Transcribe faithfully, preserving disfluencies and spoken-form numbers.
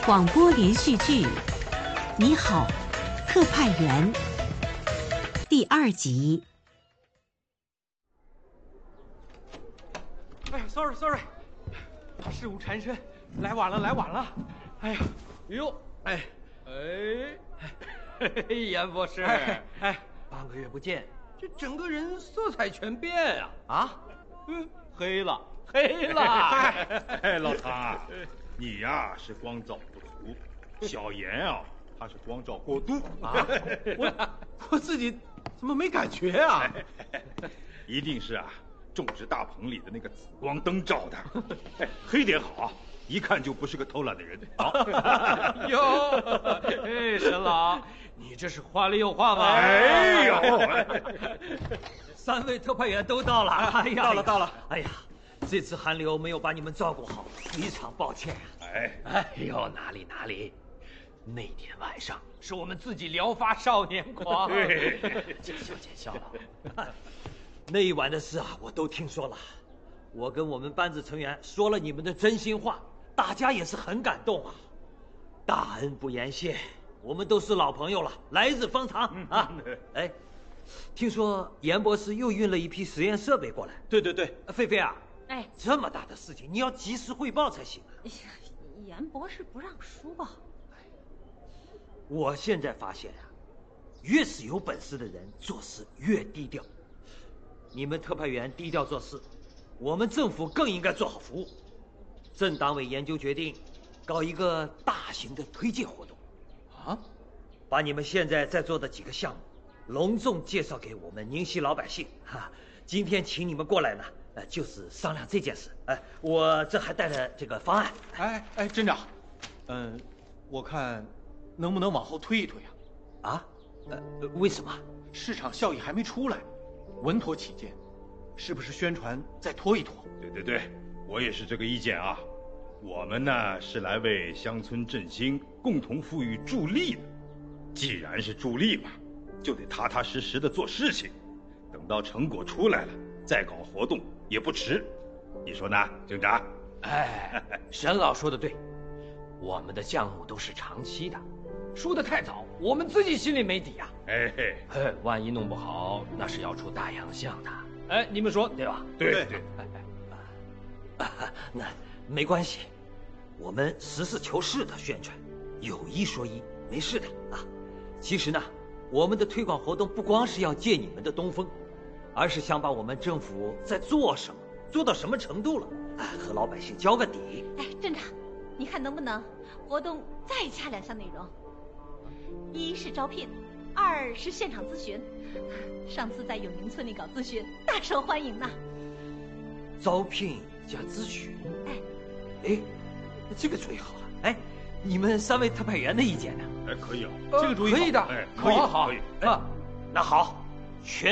广播连续剧《你好，特派员》第二集。 哎呀 ，sorry sorry， 事务缠身，来晚了来晚了。哎呀，哟，哎哎，严博士，哎，哎，半个月不见，这整个人色彩全变呀！啊，嗯，黑了黑了。 哎，老唐啊，你呀是光照不足，小严啊他是光照过度啊。我我自己怎么没感觉啊？ 一定是啊。种植大棚里的那个紫光灯照的，哎，黑点好，一看就不是个偷懒的人。 啊、哟，哎，沈老，你这是话里有话吧？ 哎呦， 三位特派员都到了，哎呀， 到了到了。 哎呀，这次寒流没有把你们照顾好，非常抱歉呀、啊。 哎， 哎呦，哪里哪里，那天晚上是我们自己聊发少年狂。 对， 见笑见笑了。那一晚的事啊，我都听说了。我跟我们班子成员说了你们的真心话，大家也是很感动啊。大恩不言谢，我们都是老朋友了，来日方长啊！哎，听说严博士又运了一批实验设备过来。 对对对， 菲菲啊， 哎， 这么大的事情你要及时汇报才行啊。 严博士不让说吧？ 我现在发现啊，越是有本事的人做事越低调。你们特派员低调做事，我们政府更应该做好服务。镇党委研究决定，搞一个大型的推介活动， 啊， 把你们现在在做的几个项目，隆重介绍给我们宁西老百姓。哈，今天请你们过来呢，呃，就是商量这件事。哎，我这还带了这个方案。 哎哎，镇长，嗯，我看能不能往后推一推啊？ 啊？呃，为什么？ 市场效益还没出来。稳妥起见，是不是宣传再拖一拖？ 对对对，我也是这个意见啊。我们呢是来为乡村振兴、共同富裕助力的。既然是助力嘛，就得踏踏实实的做事情。等到成果出来了，再搞活动也不迟。你说呢，警长？ 哎，沈老说的对，我们的项目都是长期的。输得太早，我们自己心里没底呀、啊。 哎嘿， 哎，万一弄不好，那是要出大洋相的。哎，你们说对吧？ 对对对。 哎哎，啊，那没关系，我们实事求是的宣传，有一说一，没事的啊。其实呢，我们的推广活动不光是要借你们的东风，而是想把我们政府在做什么、做到什么程度了，啊，和老百姓交个底。 哎，镇长，你看能不能活动再加两项内容？一是招聘，二是现场咨询。上次在永宁村里搞咨询，大受欢迎呢。 招聘加咨询， 哎， 哎，这个主意好啊！哎，你们三位特派员的意见呢？ 哎，可以啊， 这个主意好可以的， 哎， 可以好，可以啊。那好，全。